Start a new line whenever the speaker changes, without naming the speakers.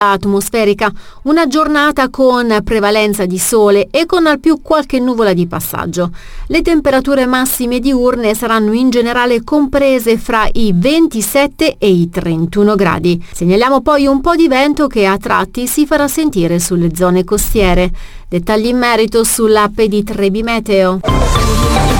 atmosferica, una giornata con prevalenza di sole e con al più qualche nuvola di passaggio. Le temperature massime diurne saranno in generale comprese fra i 27 e i 31 gradi. Segnaliamo poi un po' di vento che a tratti si farà sentire sulle zone costiere. Dettagli in merito sull'app di Trebi Meteo.